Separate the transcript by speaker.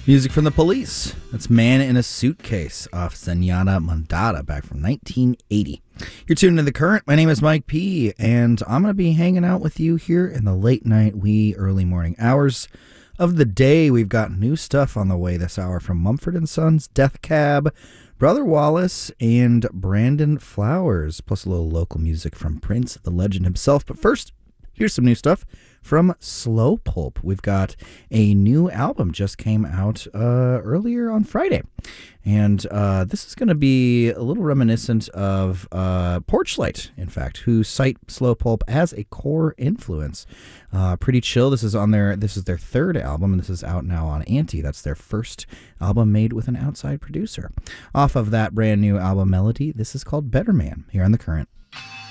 Speaker 1: Music from the Police. That's Man in a Suitcase off Zenyatta Mondada back from 1980. You're tuned to The Current. My name is Mike P., and I'm going to be hanging out with you here in the late night, wee early morning hours of the day. We've got new stuff on the way this hour from Mumford & Sons, Death Cab, Brother Wallace, and Brandon Flowers, plus a little local music from Prince, the legend himself. But first, here's some new stuff from Slow Pulp. We've got a new album just came out earlier on Friday. And this is going to be a little reminiscent of Porchlight, in fact, who cite Slow Pulp as a core influence. Pretty chill. This is their third album, and this is out now on Anti. That's their first album made with an outside producer. Off of that brand new album Melody, this is called Better Man, here on The Current.